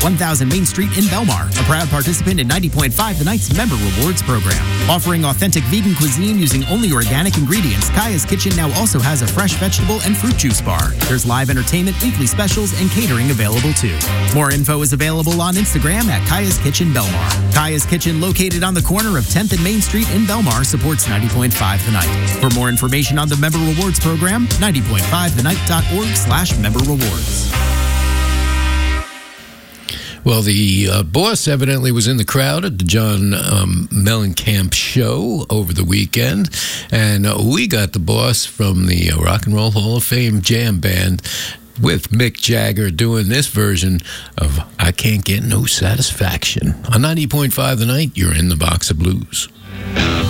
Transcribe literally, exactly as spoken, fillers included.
one thousand Main Street in Belmar, a proud participant in ninety point five The Night's Member Rewards program. Offering authentic vegan cuisine using only organic ingredients, Kaya's Kitchen now also has a fresh vegetable and fruit juice bar. There's live entertainment, weekly specials, and catering available too. More info is available on Instagram at Kaya's Kitchen Belmar. Kaya's Kitchen, located on the corner of tenth and Main Street in Belmar, supports ninety point five The Night. For more information on the Member Rewards program, ninety point five the night dot org slash member rewards. Well, the uh, boss evidently was in the crowd at the John um, Mellencamp show over the weekend, and uh, we got the boss from the uh, Rock and Roll Hall of Fame Jam Band with Mick Jagger doing this version of I Can't Get No Satisfaction. On ninety point five The Night, you're in the Box of Blues.